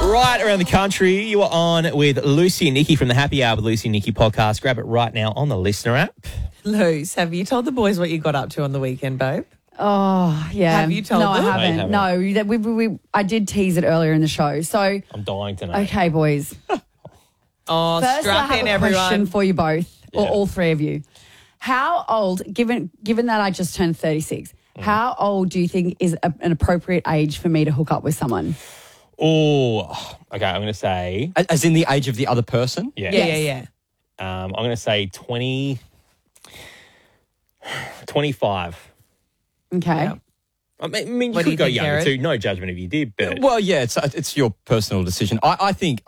Right around the country, you are on with Lucy and Nikki from the Happy Hour with Lucy and Nikki podcast. Grab it right now on the Listener app. Luce, have you told the boys what you got up to on the weekend, babe? Oh, yeah. Have you told them? them? I haven't. No, I did tease it earlier in the show. So, I'm dying to know. okay, boys. Oh, First, I strap have in, a everyone. question for you both, or Yeah. all three of you. How old, given that I just turned 36, how old do you think is an appropriate age for me to hook up with someone? Oh, okay. I'm going to say, As in the age of the other person? yeah. Yeah. I'm going to say 25. Okay. Yeah. I mean, you What do could you go think, younger Jared? too. No judgment if you did, but Well, yeah, it's your personal decision. I think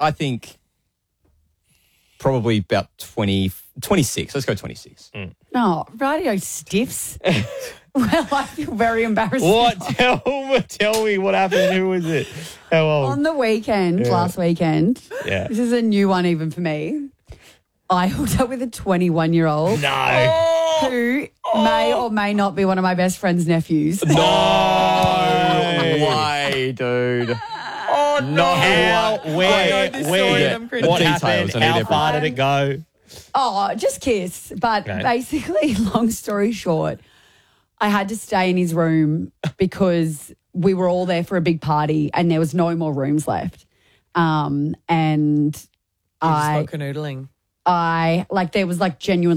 probably about 26. Let's go 26. No, radio stiffs. Well, I feel very embarrassed. what? Tell me what happened. Who was it? How old? On the weekend, last weekend, Yeah. this is a new one even for me. I hooked up with a 21-year-old No. who may or may not be one of my best friend's nephews. No way, dude. Oh, no. How? Where? I know this story and I'm cringing. What The happened? details, I need How everything. far did it go? Oh, just kiss. But Okay. basically, long story short, I had to stay in his room because we were all there for a big party and there was no more rooms left. And You just I got canoodling. there was like genuine